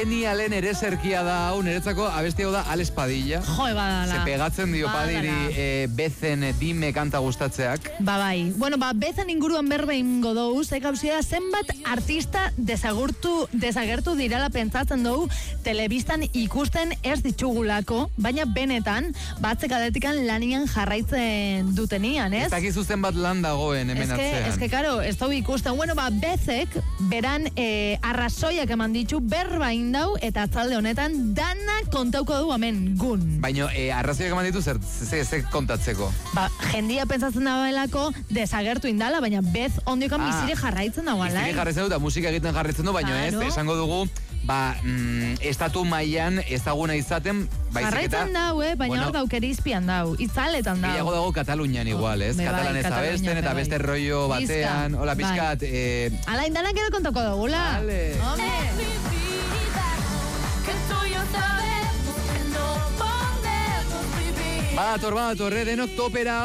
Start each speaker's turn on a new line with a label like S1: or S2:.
S1: Millennialen ere zerkia da hau, niretzako abesti hau da Alex Padilla.
S2: Jo, badala.
S1: Se pegatzen dio Padiri bezen dime kanta gustatzeak.
S2: Bai. Bueno, bezen inguruan berbe ingo dou, ze gauzia zenbat artista desagertu dirala pentsatzen dugu telebistan ikusten ez ditugulako, baina benetan batzek adetikan lanian jarraitzen dutenian, ez?
S1: Ez dakizu zenbat lan dagoen hemen atzean.
S2: Ez que, karo, ez dugu ikusten. Bueno, bezek, beran arrazoiak eman ditu berba indau, eta atzalde honetan dana kontauko du hemen gun.
S1: Baina arrazoiak eman ditu zer kontatzeko?
S2: Jendia pentsatzen dagoelako desagertu indala, baina bez ondiokan bizire jarraitzen dagoela.
S1: Bizire jarraitzen du, eta musika egiten jarraitzen du, baina ez, esango dugu, estatu mailan ezaguna izaten,
S2: jarraitzen dau, baina hor daukeri izpian dau, itzaletan dau.
S1: Gehiago dago Katalunian igual, ez? Katalan ez abesten, eta beste rollo batean. Hola, pizkat.
S2: Ala, indalan gero kontako dugula.
S1: Vale. Badator, denok topera.